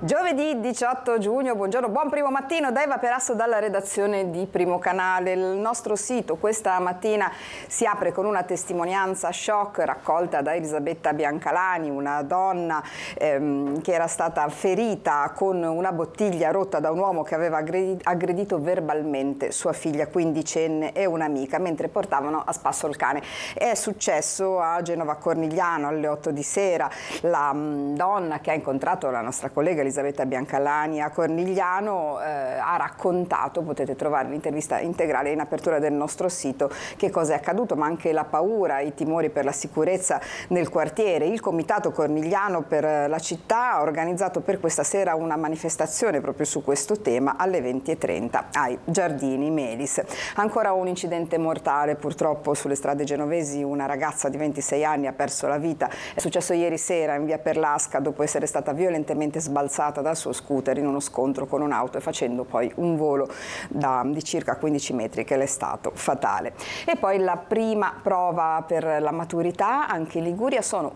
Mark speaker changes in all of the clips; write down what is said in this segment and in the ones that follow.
Speaker 1: Giovedì 18 giugno, buongiorno, buon primo mattino da Eva Perasso dalla redazione di Primo Canale. Il nostro sito questa mattina si apre con una testimonianza shock raccolta da Elisabetta Biancalani, una donna che era stata ferita con una bottiglia rotta da un uomo che aveva aggredito verbalmente sua figlia quindicenne e un'amica mentre portavano a spasso il cane. È successo a Genova Cornigliano alle 8 di sera. La donna che ha incontrato la nostra collega Elisabetta Biancalani a Cornigliano ha raccontato, potete trovare l'intervista integrale in apertura del nostro sito, che cosa è accaduto, ma anche la paura, i timori per la sicurezza nel quartiere. Il Comitato Cornigliano per la città ha organizzato per questa sera una manifestazione proprio su questo tema alle 20:30 ai Giardini Melis. Ancora un incidente mortale purtroppo sulle strade genovesi, una ragazza di 26 anni ha perso la vita. È successo ieri sera in via Perlasca dopo essere stata violentemente sbalzata dal suo scooter in uno scontro con un'auto e facendo poi un volo di circa 15 metri che le è stato fatale. E poi la prima prova per la maturità, anche in Liguria sono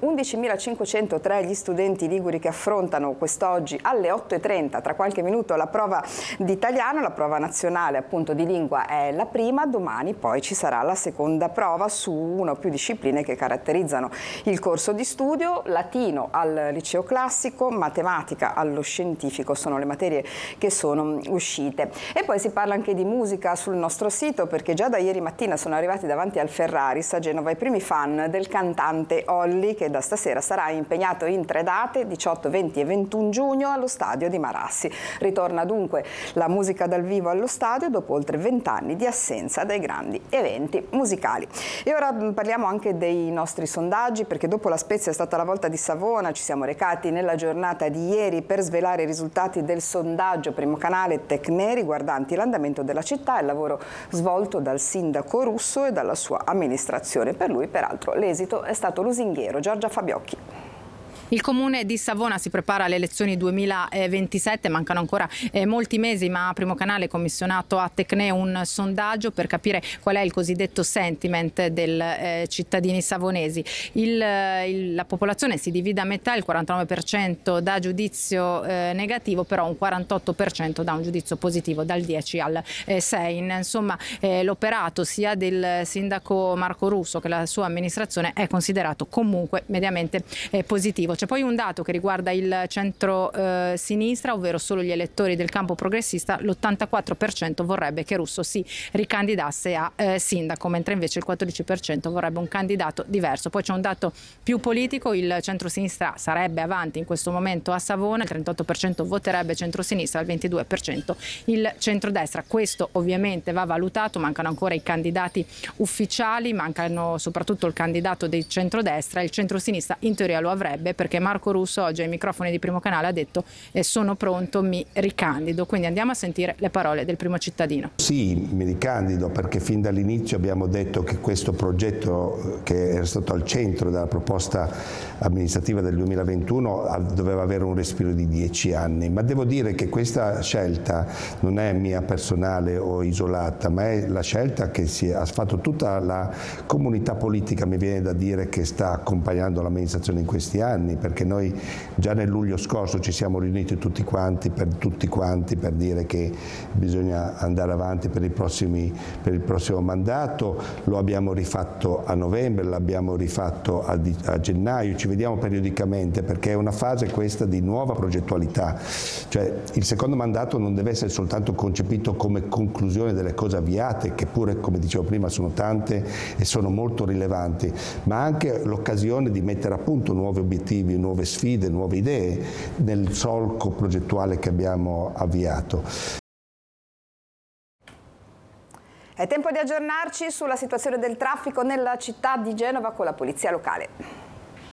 Speaker 1: 11.503 gli studenti liguri che affrontano quest'oggi alle 8:30, tra qualche minuto, la prova di italiano, la prova nazionale appunto di lingua è la prima, domani poi ci sarà la seconda prova su una o più discipline che caratterizzano il corso di studio, latino al liceo classico, matematica allo scientifico sono le materie che sono uscite. E poi si parla anche di musica sul nostro sito, perché già da ieri mattina sono arrivati davanti al Ferraris a Genova i primi fan del cantante Olly, che da stasera sarà impegnato in 3 date, 18, 20 e 21 giugno allo stadio di Marassi. Ritorna dunque la musica dal vivo allo stadio dopo oltre 20 anni di assenza dai grandi eventi musicali. E ora parliamo anche dei nostri sondaggi, perché dopo la Spezia è stata la volta di Savona, ci siamo recati nella giornata di ieri per svelare i risultati del sondaggio Primo Canale Tecne riguardanti l'andamento della città e il lavoro svolto dal sindaco Russo e dalla sua amministrazione. Per lui, peraltro, l'esito è stato lusinghiero. Giorgia Fabiocchi.
Speaker 2: Il comune di Savona si prepara alle elezioni 2027, mancano ancora molti mesi, ma Primo Canale ha commissionato a Tecne un sondaggio per capire qual è il cosiddetto sentiment dei cittadini savonesi. La popolazione si divide a metà, il 49% dà giudizio negativo, però un 48% dà un giudizio positivo, dal 10 al 6. Insomma, l'operato sia del sindaco Marco Russo che la sua amministrazione è considerato comunque mediamente positivo. C'è poi un dato che riguarda il centro-sinistra, ovvero solo gli elettori del campo progressista. L'84% vorrebbe che Russo si ricandidasse a sindaco, mentre invece il 14% vorrebbe un candidato diverso. Poi c'è un dato più politico, il centro-sinistra sarebbe avanti in questo momento a Savona, il 38% voterebbe centro-sinistra, il 22% il centrodestra. Questo ovviamente va valutato, mancano ancora i candidati ufficiali, mancano soprattutto il candidato del centrodestra. Il centro-sinistra in teoria lo avrebbe, perché Marco Russo oggi ai microfoni di Primo Canale ha detto sono pronto, mi ricandido. Quindi andiamo a sentire le parole del primo cittadino.
Speaker 3: Sì, mi ricandido perché fin dall'inizio abbiamo detto che questo progetto, che era stato al centro della proposta amministrativa del 2021, doveva avere un respiro di 10 anni, ma devo dire che questa scelta non è mia personale o isolata, ma è la scelta che ha fatto tutta la comunità politica, mi viene da dire, che sta accompagnando l'amministrazione in questi anni, perché noi già nel luglio scorso ci siamo riuniti tutti quanti per dire che bisogna andare avanti per il prossimo mandato. Lo abbiamo rifatto a novembre, l'abbiamo rifatto a gennaio, ci vediamo periodicamente perché è una fase questa di nuova progettualità, cioè il secondo mandato non deve essere soltanto concepito come conclusione delle cose avviate, che pure, come dicevo prima, sono tante e sono molto rilevanti, ma anche l'occasione di mettere a punto nuovi obiettivi, nuove sfide, nuove idee nel solco progettuale che abbiamo avviato.
Speaker 1: È tempo di aggiornarci sulla situazione del traffico nella città di Genova con la polizia locale.